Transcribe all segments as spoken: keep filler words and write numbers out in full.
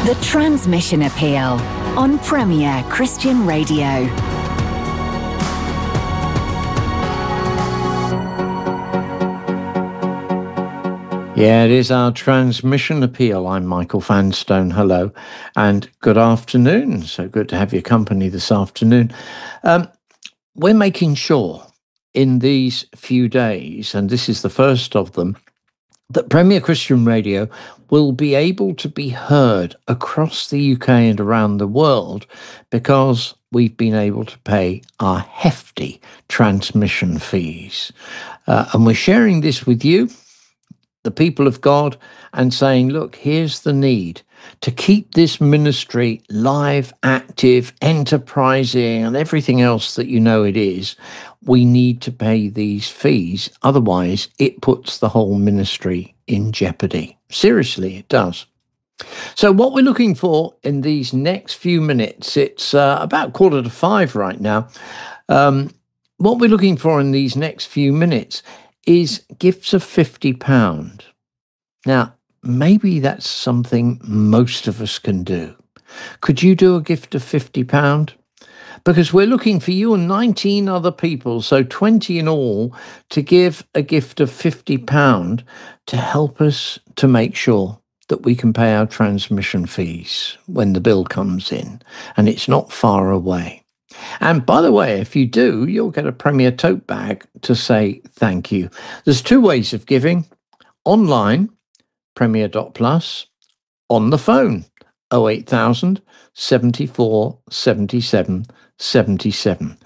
The Transmission Appeal on Premier Christian Radio. Yeah, it is our Transmission Appeal. I'm Michael Fanstone. Hello and good afternoon. So good to have your company this afternoon. Um, we're making sure in these few days, and this is the first of them, that Premier Christian Radio will be able to be heard across the U K and around the world because we've been able to pay our hefty transmission fees. Uh, and we're sharing this with you, the people of God, and saying, look, here's the need to keep this ministry live, active, enterprising, and everything else that you know it is. We need to pay these fees. Otherwise, it puts the whole ministry in jeopardy. Seriously, it does. So what we're looking for in these next few minutes, it's uh, about quarter to five right now. Um, what we're looking for in these next few minutes is gifts of fifty pounds. Now, maybe that's something most of us can do. Could you do a gift of fifty pounds? Because we're looking for you and nineteen other people, so twenty in all, to give a gift of fifty pounds to help us to make sure that we can pay our transmission fees when the bill comes in, and it's not far away. And by the way, if you do, you'll get a Premier tote bag to say thank you. There's two ways of giving: online, premier dot plus, on the phone, oh eight thousand, seventy-four, seventy-seven, seventy-seven.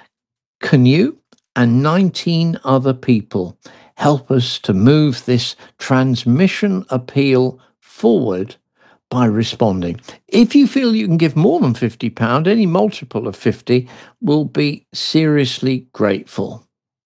Can you and nineteen other people help us to move this transmission appeal forward by responding? If you feel you can give more than fifty pounds, any multiple of fifty will be seriously grateful.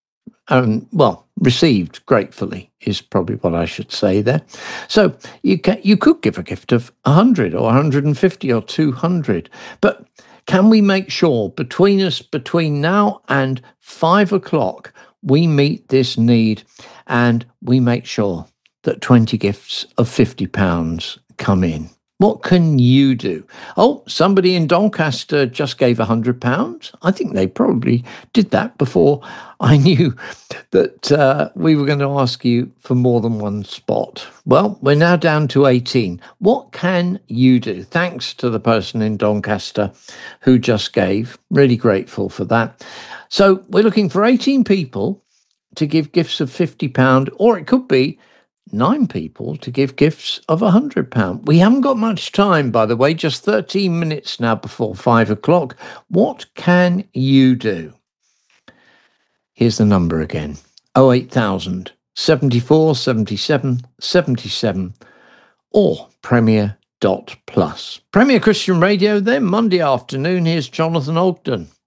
Um, well, received gratefully is probably what I should say there. So you can, you could give a gift of one hundred or one hundred fifty or two hundred, but can we make sure between us, between now and five o'clock, we meet this need and we make sure that twenty gifts of fifty pounds come in? What can you do? Oh, somebody in Doncaster just gave one hundred pounds. I think they probably did that before I knew that uh, we were going to ask you for more than one spot. Well, we're now down to eighteen. What can you do? Thanks to the person in Doncaster who just gave. Really grateful for that. So we're looking for eighteen people to give gifts of fifty pounds, or it could be nine people to give gifts of one hundred pounds. We haven't got much time, by the way, just thirteen minutes now before five o'clock. What can you do? Here's the number again: oh eight thousand, seventy-four, seventy-seven, seventy-seven, or premier dot plus. Premier Christian Radio then, Monday afternoon. Here's Jonathan Ogden.